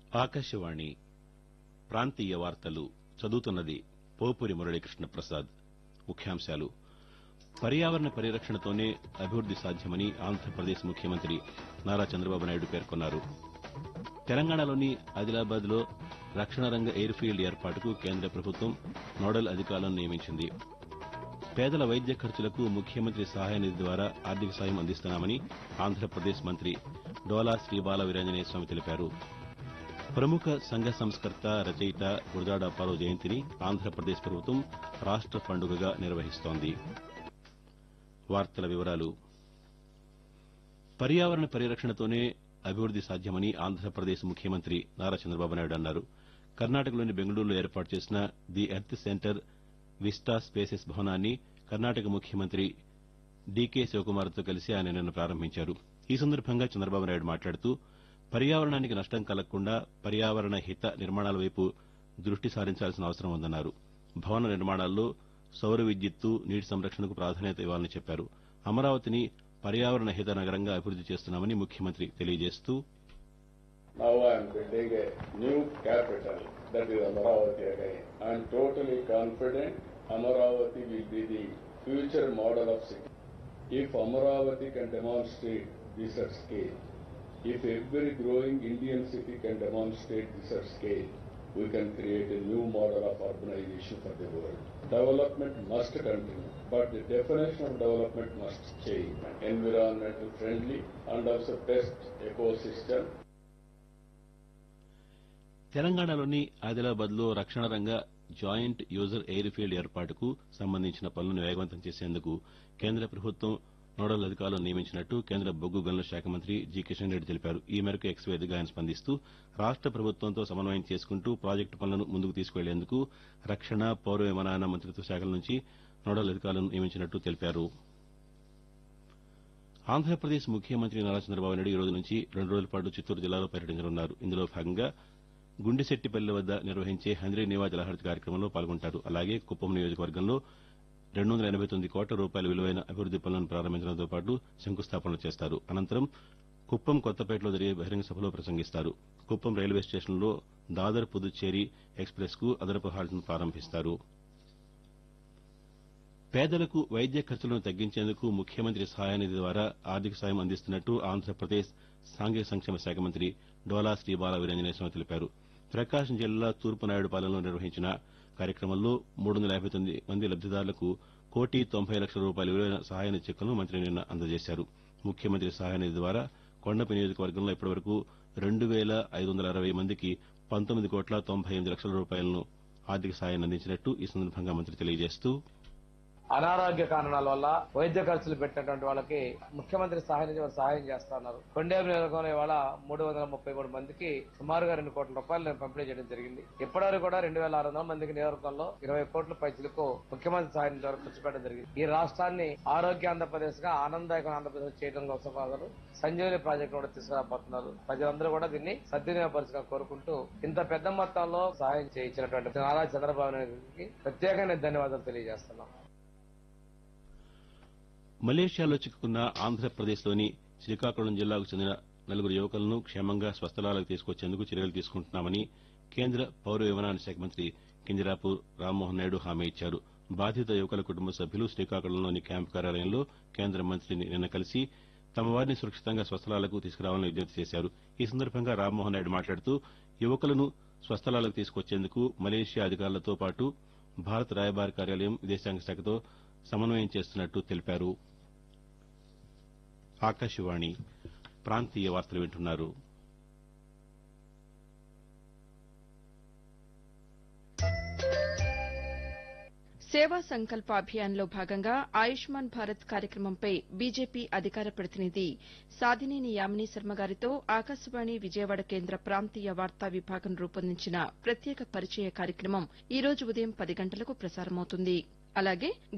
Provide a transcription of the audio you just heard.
ఆకాశవాణి ప్రాంతీయ వార్తలు చదువుతున్నది పోపురి మురళీకృష్ణ ప్రసాద్. ముఖ్యాంశాలు. పర్యావరణ పరిరక్షణతోనే అభివృద్ది సాధ్యమని ఆంధ్రప్రదేశ్ ముఖ్యమంత్రి నారా చంద్రబాబు నాయుడు పేర్కొన్నారు. తెలంగాణలోని ఆదిలాబాద్లో రక్షణ రంగ ఎయిర్ ఫీల్డ్ ఏర్పాటుకు కేంద్ర ప్రభుత్వం నోడల్ అధికారులను నియమించింది. పేదల వైద్య ఖర్చులకు ముఖ్యమంత్రి సహాయ నిధి ద్వారా ఆర్థిక సాయం అందిస్తున్నామని ఆంధ్రప్రదేశ్ మంత్రి డోలా శ్రీ బాల వీరాంజనేయ స్వామి తెలిపారు. ప్రముఖ సంఘ సంస్కర్త రచయిత గురజాడ అప్పారావు జయంతిని ఆంధ్రప్రదేశ్ ప్రభుత్వం రాష్ట పండుగగా నిర్వహిస్తోంది. పర్యావరణ పరిరక్షణతోనే అభివృద్ది సాధ్యమని ఆంధ్రప్రదేశ్ ముఖ్యమంత్రి నారా చంద్రబాబు నాయుడు అన్నారు. కర్ణాటకలోని బెంగళూరులో ఏర్పాటు చేసిన the earth centre vista spaces భవనాన్ని కర్ణాటక ముఖ్యమంత్రి డీకే శివకుమార్తో కలిసి ఆయన నిన్న ప్రారంభించారు. ఈ సందర్భంగా చంద్రబాబు నాయుడు మాట్లాడుతూ పర్యావరణానికి నష్టం కలగకుండా పర్యావరణ హిత నిర్మాణాల వైపు దృష్టి సారించాల్సిన అవసరం ఉందన్నారు. భవన నిర్మాణాల్లో సౌర విద్యుత్తు, నీటి సంరక్షణకు ప్రాధాన్యత ఇవ్వాలని చెప్పారు. అమరావతిని పర్యావరణ హిత నగరంగా అభివృద్ది చేస్తున్నామని ముఖ్యమంత్రి తెలియజేస్తూ Now I am building a new capital, that is Amaravati again. I am totally confident Amaravati will be the future model of city. If Amaravati can demonstrate this at scale, if every growing Indian city can demonstrate this at scale, we can create a new model of urbanization for the world. Development must continue, but the definition of development must change. Environmental friendly and also best ecosystem. తెలంగాణలోని ఆదిలాబాద్లో రక్షణ రంగ joint user air field ఏర్పాటుకు సంబంధించిన పనులను వేగవంతం చేసేందుకు కేంద్ర ప్రభుత్వం నోడల్ అధికారులను నియమించినట్టు కేంద్ర బొగ్గు గనుల శాఖ మంత్రి జి కిషన్ రెడ్డి తెలిపారు. ఈ మేరకు ఎక్స్ వేదికగా ఆయన స్పందిస్తూ రాష్ట ప్రభుత్వంతో సమన్వయం చేసుకుంటూ ప్రాజెక్టు పనులను ముందుకు తీసుకువెళ్లేందుకు రక్షణ, పౌర విమానయాన మంత్రిత్వ శాఖల నుంచి నోడల్ అధికారులను నియమించినట్టు తెలిపారు. ఆంధ్రప్రదేశ్ ముఖ్యమంత్రి నారా చంద్రబాబు నాయుడు ఈ రోజు నుంచి 2 రోజుల పాటు చిత్తూరు జిల్లాలో పర్యటించనున్నారు. ఇందులో భాగంగా గుండిశెట్టిపల్లి వద్ద నిర్వహించే హంద్రీ నివా జలహరిత కార్యక్రమంలో పాల్గొంటారు. అలాగే కుప్పం నియోజకవర్గంలో 289 కోట్ల రూపాయల విలువైన అభివృద్ది పనులను ప్రారంభించడంతో పాటు శంకుస్థాపనలు చేస్తారు. అనంతరం కుప్పం కొత్తపేటలో జరిగే బహిరంగ సభలో ప్రసంగిస్తారు. కుప్పం రైల్వే స్టేషన్లో దాదర్ పుదుచ్చేరి ఎక్స్ప్రెస్ కు అదనపు హాల్ట్ను ప్రారంభిస్తారు. పేదలకు వైద్య ఖర్చులను తగ్గించేందుకు ముఖ్యమంత్రి సహాయనిధి ద్వారా ఆర్థిక సాయం అందిస్తున్నట్టు ఆంధ్రప్రదేశ్ సాంఘిక సంక్షేమ శాఖ మంత్రి డోలా శ్రీ బాల వీరాంజనేయ స్వామి తెలిపారు. ప్రకాశం జిల్లా తూర్పు నాయుడుపాలెంలో నిర్వహించిన కార్యక్రమంలో 359 మంది లబ్దిదారులకు 1,90,00,000 రూపాయల విలువైన సహాయ చెక్కులను మంత్రి నిన్న అందజేశారు. ముఖ్యమంత్రి సహాయనిధి ద్వారా కొండపి నియోజకవర్గంలో ఇప్పటివరకు 2,560 మందికి 19,98,00,000 రూపాయలను ఆర్థిక సాయాన్ని అందించినట్టు ఈ సందర్భంగా మంత్రి తెలియజేస్తూ అనారోగ్య కారణాల వల్ల వైద్య ఖర్చులు పెట్టినటువంటి వాళ్ళకి ముఖ్యమంత్రి సహాయం చేస్తున్నారు. కొండేపు నియోజకవర్గంలో ఇవాళ 333 మందికి సుమారుగా 2 కోట్ల రూపాయలు నేను పంపిణీ చేయడం జరిగింది. ఇప్పటివరకు కూడా 2,600 మందికి నియోజకవర్గంలో 20 కోట్ల పైసలకు ముఖ్యమంత్రి సహాయం ద్వారా ఖర్చు పెట్టడం జరిగింది. ఈ రాష్ట్రాన్ని ఆరోగ్య ఆంధ్రప్రదేశ్ గా ఆనందదాయక ఆంధ్రప్రదేశ్ చేయడం కోసం వాళ్ళు సంజీవని ప్రాజెక్టు కూడా తీసుకురాబోతున్నారు. ప్రజలందరూ కూడా దీన్ని సద్వినియోగపరచుగా కోరుకుంటూ ఇంత పెద్ద మొత్తంలో సహాయం చేయించినటువంటి నారా చంద్రబాబు నాయుడుకి ప్రత్యేకంగా ధన్యవాదాలు తెలియజేస్తున్నాం. మలేషియాలో చిక్కుకున్న ఆంధ్రప్రదేశ్లోని శ్రీకాకుళం జిల్లాకు చెందిన 4 యువకులను క్షేమంగా స్వస్థలాలకు తీసుకొచ్చేందుకు చర్యలు తీసుకుంటున్నామని కేంద్ర పౌర విమానయాన శాఖ మంత్రి కింజరాపు రామ్మోహన్ నాయుడు హామీ ఇచ్చారు. బాధిత యువకుల కుటుంబ సభ్యులు శ్రీకాకుళంలోని క్యాంపు కార్యాలయంలో కేంద్ర మంత్రిని నిన్న కలిసి తమ వారిని సురక్షితంగా స్వస్థలాలకు తీసుకురావాలని విజ్ఞప్తి చేశారు. ఈ సందర్భంగా రామ్మోహన్ నాయుడు మాట్లాడుతూ యువకులను స్వస్థలాలకు తీసుకొచ్చేందుకు మలేషియా అధికారులతో పాటు భారత రాయబార కార్యాలయం, విదేశాంగ శాఖతో సమన్వయం చేస్తున్నట్టు తెలిపారు. ఆకాశవాణి ప్రాంతీయ వార్తలు వింటున్నారు. సేవా సంకల్ప అభియాన్లో భాగంగా ఆయుష్మాన్ భారత్ కార్యక్రమంపై బీజేపీ అధికార ప్రతినిధి సాధినేని యామినీ శర్మ గారితో ఆకాశవాణి విజయవాడ కేంద్ర ప్రాంతీయ వార్తా విభాగం రూపొందించిన ప్రత్యేక పరిచయ కార్యక్రమం ఈ రోజు ఉదయం 10 గంటలకు ప్రసారమవుతుంది. అలాగే